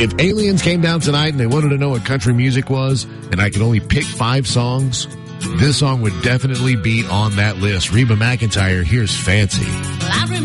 If aliens came down tonight and they wanted to know what country music was, and I could only pick 5 songs, this song would definitely be on that list. Reba McEntire, here's Fancy.